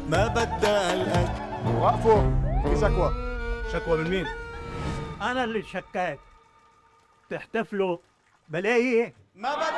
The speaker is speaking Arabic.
ما بدها القد. وقفوا، في شكوى. شكوى من مين؟ أنا اللي شكيت. تحتفلوا بلاقي ما بدها